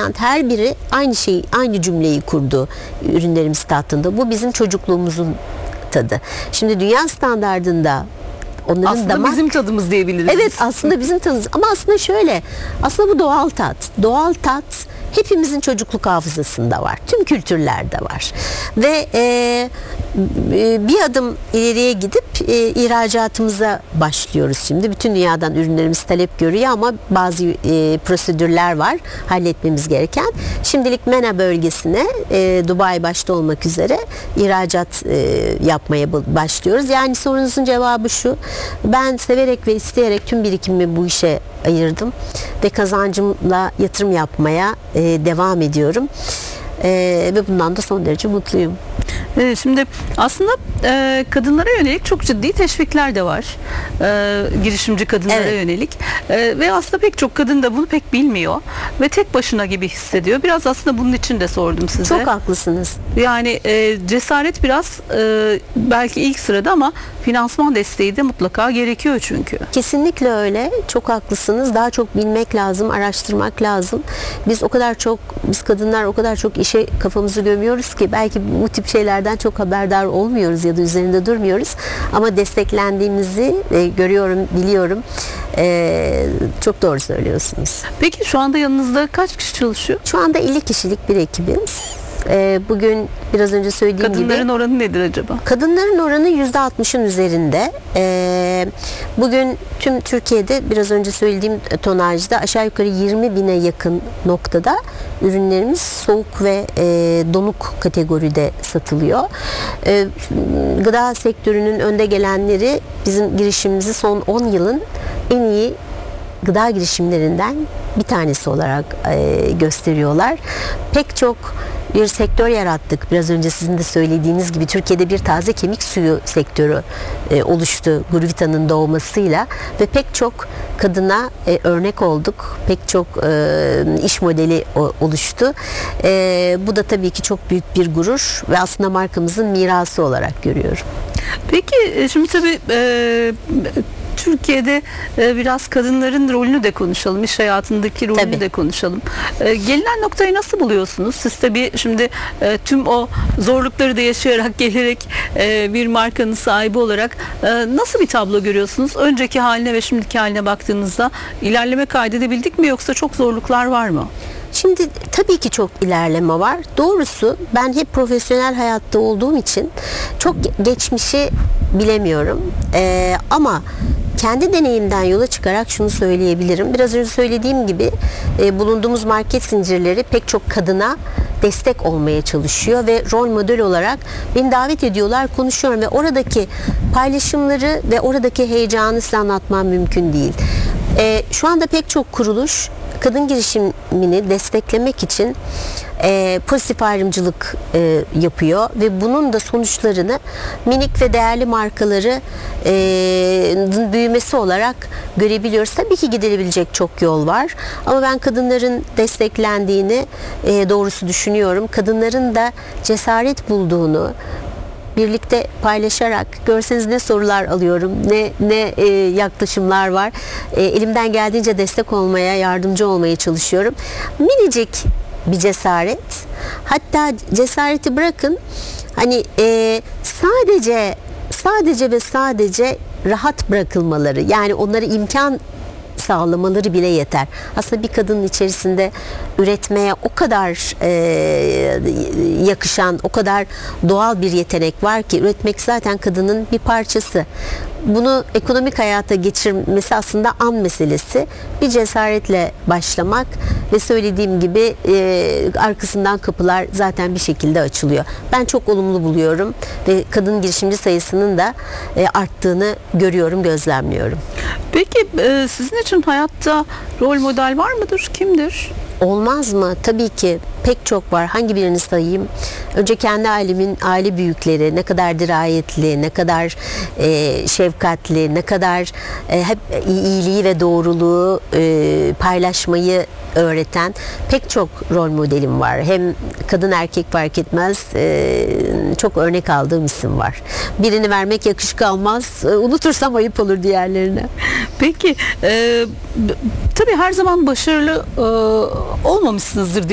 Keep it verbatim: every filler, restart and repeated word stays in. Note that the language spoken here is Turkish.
varyant her biri aynı şeyi, aynı cümleyi kurdu ürünlerimiz tattığında. Bu bizim çocukluğumuzun tadı. Şimdi dünya standardında onların aslında damak... bizim tadımız diyebiliriz. Evet, aslında bizim tadımız. Ama aslında şöyle, aslında bu doğal tat. Doğal tat hepimizin çocukluk hafızasında var. Tüm kültürlerde var. Ve e, bir adım ileriye gidip e, ihracatımıza başlıyoruz şimdi. Bütün dünyadan ürünlerimiz talep görüyor ama bazı e, prosedürler var halletmemiz gereken. Şimdilik MENA bölgesine, e, Dubai başta olmak üzere ihracat e, yapmaya başlıyoruz. Yani sorunuzun cevabı şu: ben severek ve isteyerek tüm birikimimi bu işe ayırdım ve kazancımla yatırım yapmaya e, devam ediyorum. E, ve bundan da son derece mutluyum. Evet, şimdi aslında e, kadınlara yönelik çok ciddi teşvikler de var. E, girişimci kadınlara Evet. yönelik. E, ve aslında pek çok kadın da bunu pek bilmiyor ve tek başına gibi hissediyor. Biraz aslında bunun için de sordum size. Çok haklısınız. Yani e, cesaret biraz e, belki ilk sırada ama finansman desteği de mutlaka gerekiyor çünkü. Kesinlikle öyle. Çok haklısınız. Daha çok bilmek lazım, araştırmak lazım. Biz o kadar çok, biz kadınlar o kadar çok işe kafamızı gömüyoruz ki belki bu tip şeylerden çok haberdar olmuyoruz ya da üzerinde durmuyoruz. Ama desteklendiğimizi e, görüyorum, biliyorum. E, çok doğru söylüyorsunuz. Peki şu anda yanınızda kaç kişi çalışıyor? Şu anda elli kişilik bir ekibiz. E, bugün biraz önce söylediğim Kadınların gibi oranı nedir acaba? kadınların oranı yüzde altmışın üzerinde. Ee, bugün tüm Türkiye'de biraz önce söylediğim tonajda aşağı yukarı yirmi bine yakın noktada ürünlerimiz soğuk ve e, donuk kategoride satılıyor. Ee, gıda sektörünün önde gelenleri bizim girişimimizi son on yılın en iyi gıda girişimlerinden bir tanesi olarak e, gösteriyorlar. Pek çok bir sektör yarattık. Biraz önce sizin de söylediğiniz gibi Türkiye'de bir taze kemik suyu sektörü e, oluştu Gruvita'nın doğmasıyla ve pek çok kadına e, örnek olduk. Pek çok e, iş modeli o, oluştu. E, bu da tabii ki çok büyük bir gurur ve aslında markamızın mirası olarak görüyorum. Peki şimdi tabii e, Türkiye'de e, biraz kadınların rolünü de konuşalım, iş hayatındaki rolünü Tabii. de konuşalım. E, gelinen noktayı nasıl buluyorsunuz? Siz tabii şimdi e, tüm o zorlukları da yaşayarak gelerek e, bir markanın sahibi olarak e, nasıl bir tablo görüyorsunuz? Önceki haline ve şimdiki haline baktığınızda ilerleme kaydedebildik mi yoksa çok zorluklar var mı? Şimdi tabii ki çok ilerleme var. Doğrusu ben hep profesyonel hayatta olduğum için çok geçmişi bilemiyorum. Ee, ama kendi deneyimden yola çıkarak şunu söyleyebilirim. Biraz önce söylediğim gibi e, bulunduğumuz market zincirleri pek çok kadına destek olmaya çalışıyor ve rol model olarak beni davet ediyorlar, konuşuyorum ve oradaki paylaşımları ve oradaki heyecanı size anlatmam mümkün değil. E, şu anda pek çok kuruluş kadın girişimini desteklemek için e, pozitif ayrımcılık e, yapıyor ve bunun da sonuçlarını minik ve değerli markaları e, büyümesi olarak görebiliyoruz. Tabii ki gidilebilecek çok yol var ama ben kadınların desteklendiğini e, doğrusu düşünüyorum. Kadınların da cesaret bulduğunu birlikte paylaşarak, görseniz ne sorular alıyorum, ne ne e, yaklaşımlar var. E, elimden geldiğince destek olmaya, yardımcı olmaya çalışıyorum. Minicik bir cesaret. Hatta cesareti bırakın. Hani e, sadece sadece ve sadece rahat bırakılmaları, yani onlara imkan sağlamaları bile yeter. Aslında bir kadının içerisinde üretmeye o kadar e, yakışan, o kadar doğal bir yetenek var ki üretmek zaten kadının bir parçası. Bunu ekonomik hayata geçirmesi aslında an meselesi. Bir cesaretle başlamak ve söylediğim gibi e, arkasından kapılar zaten bir şekilde açılıyor. Ben çok olumlu buluyorum ve kadın girişimci sayısının da e, arttığını görüyorum, gözlemliyorum. Peki e, sizin için hayatta rol model var mıdır? Kimdir? Olmaz mı? Tabii ki pek çok var. Hangi birini sayayım? Önce kendi ailemin aile büyükleri ne kadar dirayetli, ne kadar e, şefkatli, ne kadar e, hep iyiliği ve doğruluğu e, paylaşmayı öğreten pek çok rol modelim var. Hem kadın erkek fark etmez e, çok örnek aldığım isim var. Birini vermek yakışık almaz. E, unutursam ayıp olur diğerlerine. Peki e, tabii her zaman başarılı e, olmamışsınızdır diye